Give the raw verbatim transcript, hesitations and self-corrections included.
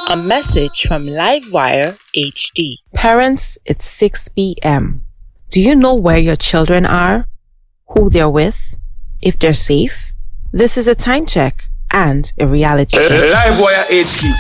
A message from Livewire H D. Parents, it's six p.m. Do you know where your children are? Who they're with? If they're safe? This is a time check and a reality check. Livewire H D.